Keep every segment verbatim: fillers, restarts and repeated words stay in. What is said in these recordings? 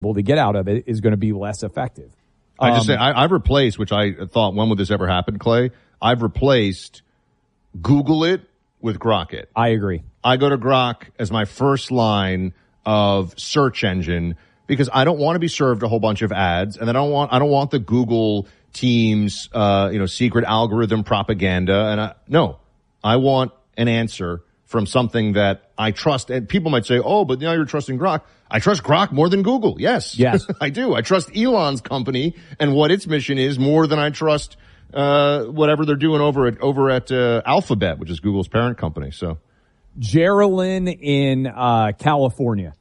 to get out of it is going to be less effective. I just Um, say I, I've replaced, which I thought, when would this ever happen, Clay? I've replaced Google it with Grok it. I agree. I go to Grok as my first line of search engine because I don't want to be served a whole bunch of ads, and I don't want I don't want the Google team's uh, you know secret algorithm propaganda. And I, no, I want an answer from something that I trust. And people might say, "Oh, but now you're trusting Grok." I trust Grok more than Google. Yes, yes, I do. I trust Elon's company and what its mission is more than I trust uh, whatever they're doing over at over at uh, Alphabet, which is Google's parent company. So. Geraldine in uh, California.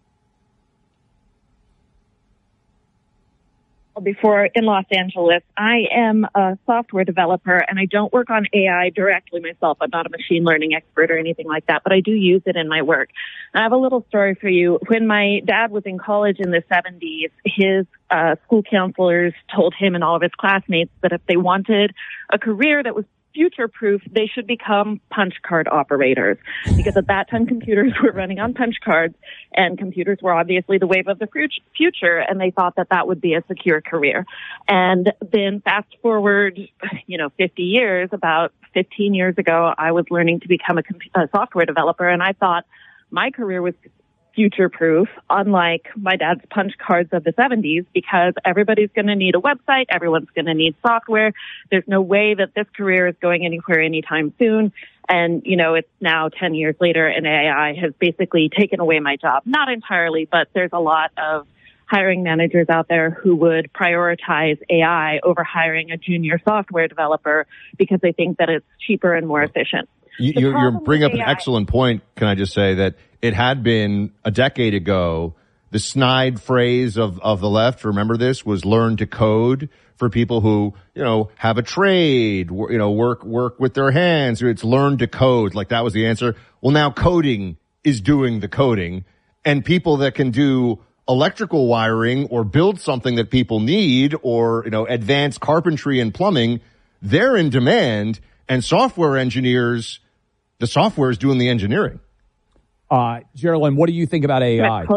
Before in Los Angeles, I am a software developer and I don't work on A I directly myself. I'm not a machine learning expert or anything like that, but I do use it in my work. I have a little story for you. When my dad was in college in the seventies, his uh, school counselors told him and all of his classmates that if they wanted a career that was future-proof, they should become punch card operators. Because at that time, computers were running on punch cards, and computers were obviously the wave of the future, and they thought that that would be a secure career. And then fast forward, you know, fifty years, about fifteen years ago, I was learning to become a, comp- a software developer, and I thought my career was future-proof, unlike my dad's punch cards of the seventies, because everybody's going to need a website, everyone's going to need software. There's no way that this career is going anywhere anytime soon. And, you know, it's now ten years later, and A I has basically taken away my job. Not entirely, but there's a lot of hiring managers out there who would prioritize A I over hiring a junior software developer because they think that it's cheaper and more efficient. You, you, you bring up an excellent point. Can I just say that it had been a decade ago, the snide phrase of, of the left, remember this, was learn to code for people who, you know, have a trade, you know, work, work with their hands. It's learn to code. Like that was the answer. Well, now coding is doing the coding, and people that can do electrical wiring or build something that people need, or, you know, advanced carpentry and plumbing, they're in demand, and software engineers, the software is doing the engineering. Uh, Geraldine, what do you think about A I?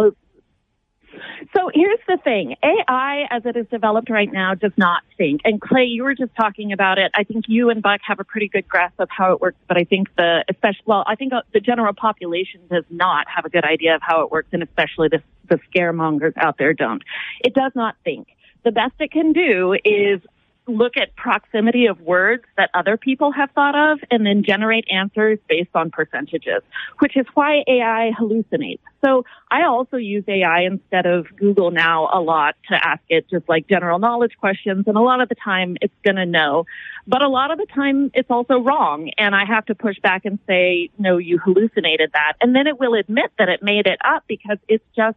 So here's the thing. A I, as it is developed right now, does not think. And Clay, you were just talking about it. I think you and Buck have a pretty good grasp of how it works, but I think the, especially, well, I think the general population does not have a good idea of how it works, and especially the, the scaremongers out there don't. It does not think. The best it can do is look at proximity of words that other people have thought of and then generate answers based on percentages, which is why A I hallucinates. So I also use A I instead of Google now a lot to ask it just like general knowledge questions. And a lot of the time it's going to know, but a lot of the time it's also wrong. And I have to push back and say, no, you hallucinated that. And then it will admit that it made it up because it's just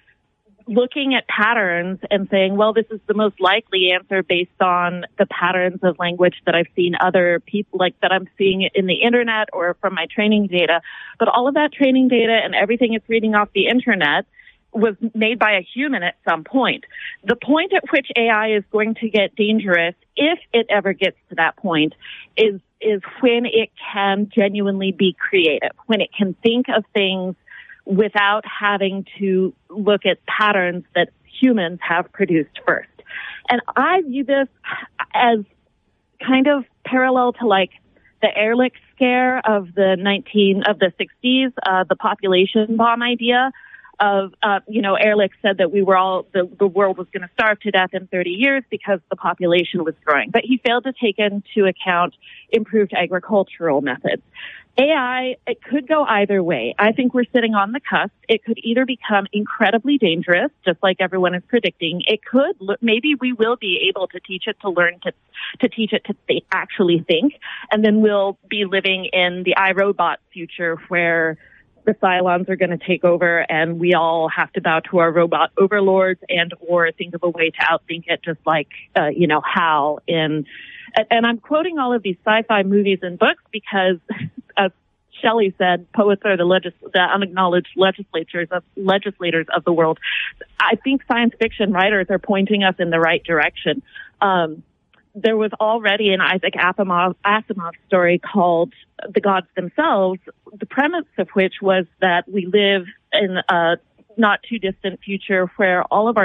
looking at patterns and saying, well, this is the most likely answer based on the patterns of language that I've seen other people, like that I'm seeing in the internet or from my training data. But all of that training data and everything it's reading off the internet was made by a human at some point. The point at which A I is going to get dangerous, if it ever gets to that point, is, is when it can genuinely be creative, when it can think of things without having to look at patterns that humans have produced first. And I view this as kind of parallel to like the Ehrlich scare of the nineteen of the sixties, uh, the population bomb idea of, uh, you know, Ehrlich said that we were all, the, the world was going to starve to death in thirty years because the population was growing. But he failed to take into account improved agricultural methods. A I, it could go either way. I think we're sitting on the cusp. It could either become incredibly dangerous, just like everyone is predicting. It could, maybe we will be able to teach it to learn to, to teach it to th- actually think. And then we'll be living in the iRobot future where the Cylons are going to take over and we all have to bow to our robot overlords and or think of a way to outthink it, just like, uh, you know, HAL in, and I'm quoting all of these sci-fi movies and books because, as Shelley said, poets are the, legis- the unacknowledged legislators of, legislators of the world. I think science fiction writers are pointing us in the right direction. Um, there was already an Isaac Asimov, Asimov story called The Gods Themselves, the premise of which was that we live in a not too distant future where all of our